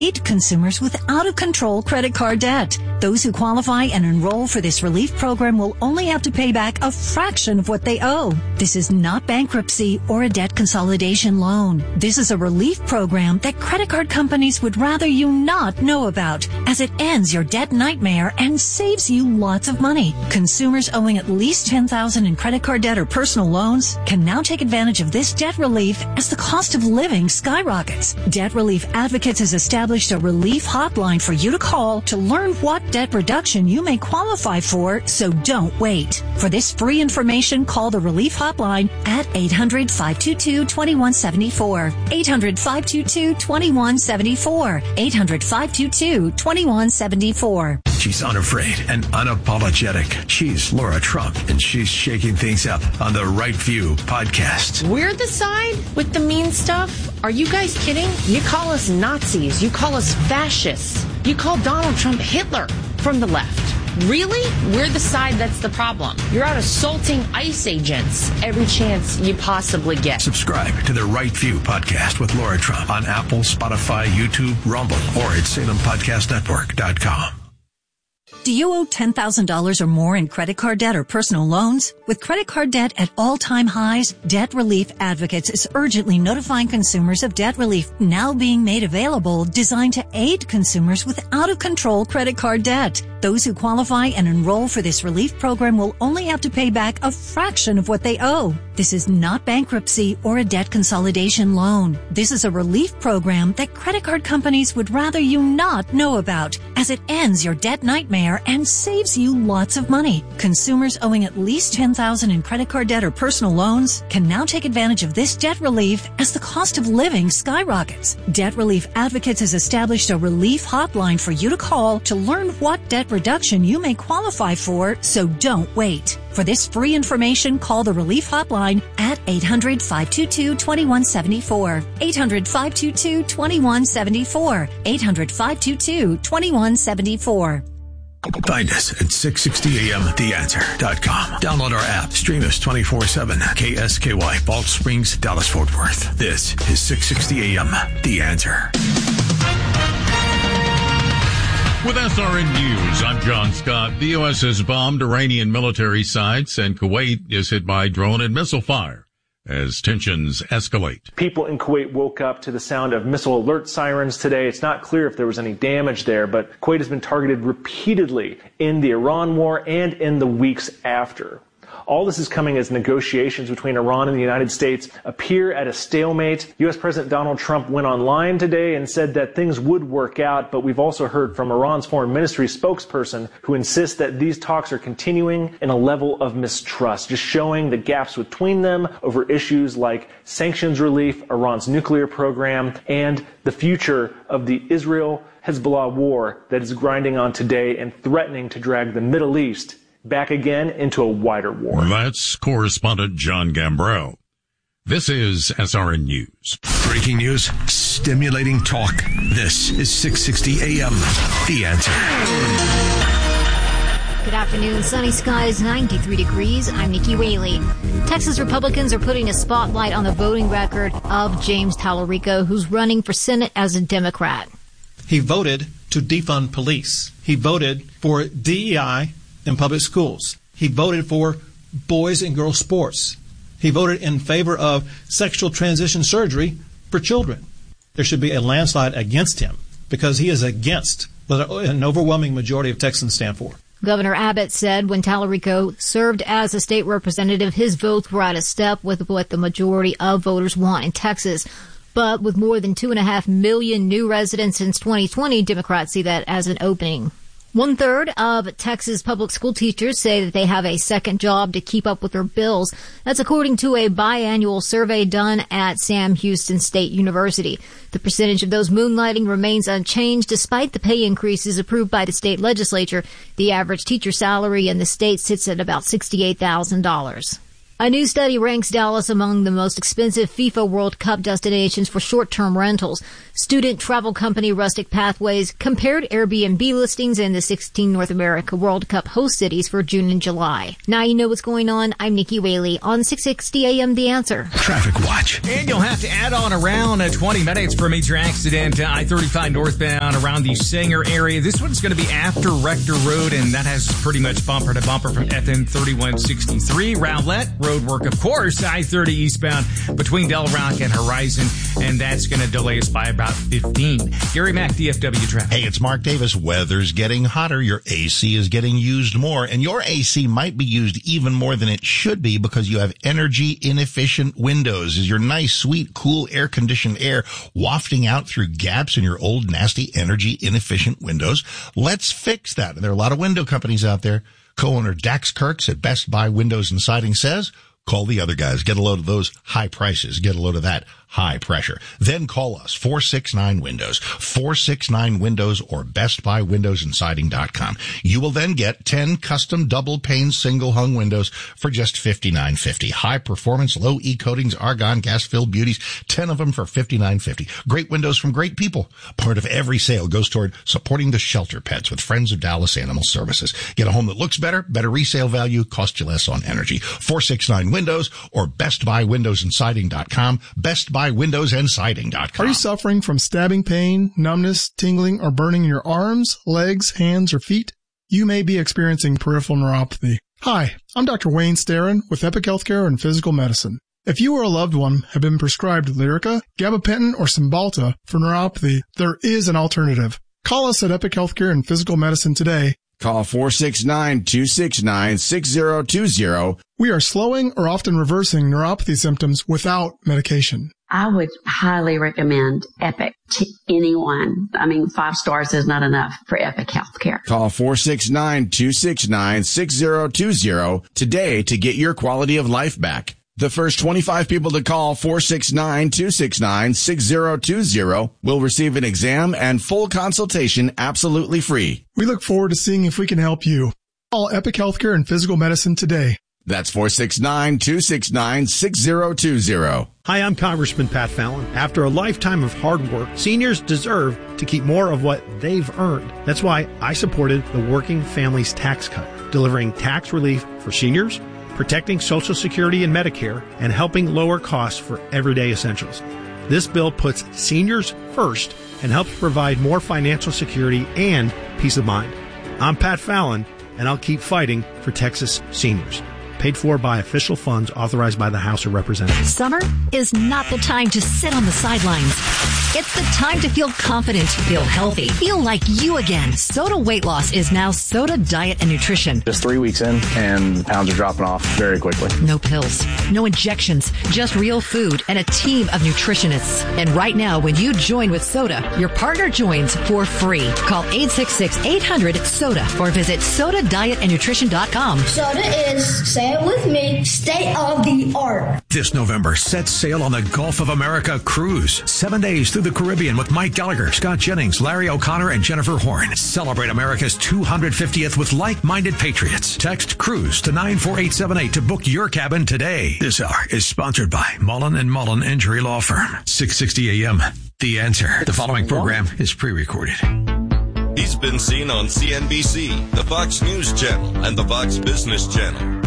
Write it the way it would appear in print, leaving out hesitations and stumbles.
consumers with out-of-control credit card debt. Those who qualify and enroll for this relief program will only have to pay back a fraction of what they owe. This is not bankruptcy or a debt consolidation loan. This is a relief program that credit card companies would rather you not know about, as it ends your debt nightmare and saves you lots of money. Consumers owing at least $10,000 in credit card debt or personal loans can now take advantage of this debt relief as the cost of living skyrockets. Debt Relief Advocates has established a relief hotline for you to call to learn what debt reduction you may qualify for, so don't wait. For this free information, call the relief hotline at 800-522-2174. 800-522-2174. 800-522-2174. She's unafraid and unapologetic. She's Laura Trump, and she's shaking things up on the Right View podcast. We're the side with the mean stuff? Are you guys kidding? You call us Nazis. You call us fascists. You call Donald Trump Hitler from the left. Really? We're the side that's the problem. You're out assaulting ICE agents every chance you possibly get. Subscribe to the Right View podcast with Laura Trump on Apple, Spotify, YouTube, Rumble, or at SalemPodcastNetwork.com. Do you owe $10,000 or more in credit card debt or personal loans? With credit card debt at all-time highs, Debt Relief Advocates is urgently notifying consumers of debt relief now being made available, designed to aid consumers with out-of-control credit card debt. Those who qualify and enroll for this relief program will only have to pay back a fraction of what they owe. This is not bankruptcy or a debt consolidation loan. This is a relief program that credit card companies would rather you not know about, as it ends your debt nightmare and saves you lots of money. Consumers owing at least $10,000 in credit card debt or personal loans can now take advantage of this debt relief as the cost of living skyrockets. Debt Relief Advocates has established a relief hotline for you to call to learn what debt reduction you may qualify for, so don't wait. For this free information, call the relief hotline at 800-522-2174. 800-522-2174. 800-522-2174. Find us at 660amtheanswer.com. Download our app. Stream us 24/7. KSKY, Balch Springs, Dallas, Fort Worth. This is 660 AM, The Answer. With SRN News, I'm John Scott. The U.S. has bombed Iranian military sites, and Kuwait is hit by drone and missile fire as tensions escalate. People in Kuwait woke up to the sound of missile alert sirens today. It's not clear if there was any damage there, but Kuwait has been targeted repeatedly in the Iran war and in the weeks after. All this is coming as negotiations between Iran and the United States appear at a stalemate. U.S. President Donald Trump went online today and said that things would work out, but we've also heard from Iran's foreign ministry spokesperson who insists that these talks are continuing in a level of mistrust, just showing the gaps between them over issues like sanctions relief, Iran's nuclear program, and the future of the Israel-Hezbollah war that is grinding on today and threatening to drag the Middle East back again into a wider war. That's correspondent John Gambrell. This is SRN News. Breaking news, stimulating talk. This is 660 AM, The Answer. Good afternoon. Sunny skies, 93 degrees. I'm Nikki Whaley. Texas Republicans are putting a spotlight on the voting record of James Tallarico, who's running for Senate as a Democrat. He voted to defund police. He voted for DEI in public schools. He voted for boys and girls sports. He voted in favor of sexual transition surgery for children. There should be a landslide against him because he is against what an overwhelming majority of Texans stand for. Governor Abbott said when Tallarico served as a state representative, his votes were out of step with what the majority of voters want in Texas. But with more than 2.5 million new residents since 2020, Democrats see that as an opening. 1/3 of Texas public school teachers say that they have a second job to keep up with their bills. That's according to a biannual survey done at Sam Houston State University. The percentage of those moonlighting remains unchanged despite the pay increases approved by the state legislature. The average teacher salary in the state sits at about $68,000. A new study ranks Dallas among the most expensive FIFA World Cup destinations for short-term rentals. Student travel company Rustic Pathways compared Airbnb listings in the 16 North America World Cup host cities for June and July. Now you know what's going on. I'm Nikki Whaley on 660 AM The Answer. Traffic Watch. And you'll have to add on around 20 minutes for a major accident I-35 northbound around the Sanger area. This one's going to be after Rector Road, and that has pretty much bumper to bumper from FM 3163. Rowlett road work, of course, I-30 eastbound between Del Rock and Horizon, and that's going to delay us by about 15. Gary Mack, DFW Traffic. Hey, it's Mark Davis. Weather's getting hotter. Your AC is getting used more, and your AC might be used even more than it should be because you have energy inefficient windows. Is your nice, sweet, cool, air-conditioned air wafting out through gaps in your old, nasty, energy inefficient windows? Let's fix that. And there are a lot of window companies out there. Co-owner Dax Kirks at Best Buy Windows and Siding says, call the other guys. Get a load of those high prices. Get a load of that high pressure. Then call us, 469-WINDOWS, 469-WINDOWS, or BestBuyWindowsandSiding.com. You will then get 10 custom double-pane single-hung windows for just $59.50. High-performance, low-E coatings, argon, gas-filled beauties, 10 of them for $59.50. Great windows from great people. Part of every sale goes toward supporting the shelter pets with Friends of Dallas Animal Services. Get a home that looks better, better resale value, cost you less on energy. 469-WINDOWS or BestBuyWindowsandSiding.com. BestBuyWindowsandSiding.com. Are you suffering from stabbing pain, numbness, tingling, or burning in your arms, legs, hands, or feet? You may be experiencing peripheral neuropathy. Hi, I'm Dr. Wayne Starin with Epic Healthcare and Physical Medicine. If you or a loved one have been prescribed Lyrica, gabapentin, or Cymbalta for neuropathy, there is an alternative. Call us at Epic Healthcare and Physical Medicine today. Call 469-269-6020. We are slowing or often reversing neuropathy symptoms without medication. I would highly recommend Epic to anyone. 5 stars is not enough for Epic Healthcare. Call 469-269-6020 today to get your quality of life back. The first 25 people to call 469-269-6020 will receive an exam and full consultation absolutely free. We look forward to seeing if we can help you. Call Epic Healthcare and Physical Medicine today. That's 469-269-6020. Hi, I'm Congressman Pat Fallon. After a lifetime of hard work, seniors deserve to keep more of what they've earned. That's why I supported the Working Families Tax Cut, delivering tax relief for seniors, protecting Social Security and Medicare, and helping lower costs for everyday essentials. This bill puts seniors first and helps provide more financial security and peace of mind. I'm Pat Fallon, and I'll keep fighting for Texas seniors. Paid for by official funds authorized by the House of Representatives. Summer is not the time to sit on the sidelines. It's the time to feel confident, feel healthy, feel like you again. Soda Weight Loss is now Soda Diet and Nutrition. Just 3 weeks in, and the pounds are dropping off very quickly. No pills, no injections, just real food and a team of nutritionists. And right now, when you join with Soda, your partner joins for free. Call 866-800-SODA or visit SodaDietAndNutrition.com. Soda is, say it with me, state of the art. This November, set sail on the Gulf of America cruise. 7 days through the Caribbean with Mike Gallagher, Scott Jennings, Larry O'Connor, and Jennifer Horn. Celebrate America's 250th with like-minded patriots. Text CRUISE to 94878 to book your cabin today. This hour is sponsored by Mullen & Mullen Injury Law Firm. 660 AM. The Answer. The following program is pre-recorded. He's been seen on CNBC, the Fox News Channel, and the Fox Business Channel.